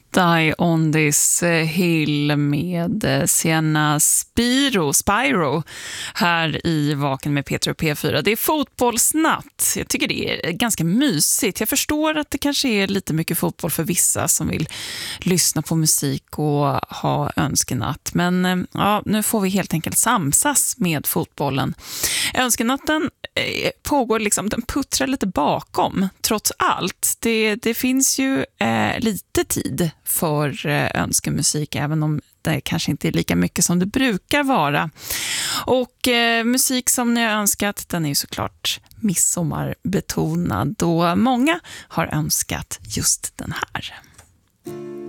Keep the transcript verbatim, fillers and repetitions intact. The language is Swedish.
Die on this hill med Sienna Spiro, Spyro här i Vaken med Peter och P fyra. Det är fotbollsnatt. Jag tycker det är ganska mysigt. Jag förstår att det kanske är lite mycket fotboll för vissa som vill lyssna på musik och ha önskenatt. Men ja, nu får vi helt enkelt samsas med fotbollen. Önskenatten pågår liksom, den puttrar lite bakom trots allt. Det, det finns ju eh, lite tid för eh, önskemusik, även om det kanske inte är lika mycket som det brukar vara. Och eh, musik som ni har önskat, den är ju såklart midsommarbetonad, då många har önskat just den här.